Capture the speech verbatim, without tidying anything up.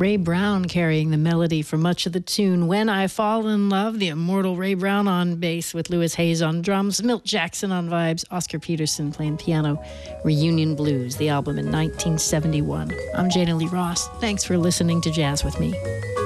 Ray Brown carrying the melody for much of the tune. When I Fall in Love, the immortal Ray Brown on bass with Louis Hayes on drums, Milt Jackson on vibes, Oscar Peterson playing piano, Reunion Blues, the album in nineteen seventy-one. I'm Jana Lee Ross. Thanks for listening to Jazz with Me.